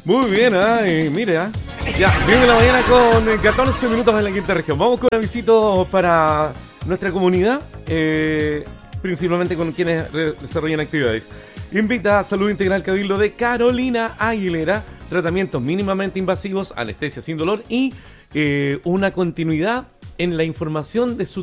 Muy bien, mira. Ya, 10 de la mañana con 14 minutos en la quinta región. Vamos con avisito para nuestra comunidad, principalmente con quienes desarrollan actividades. Invita a Salud Integral Cabildo de Carolina Aguilera, tratamientos mínimamente invasivos, anestesia sin dolor y una continuidad en la información de su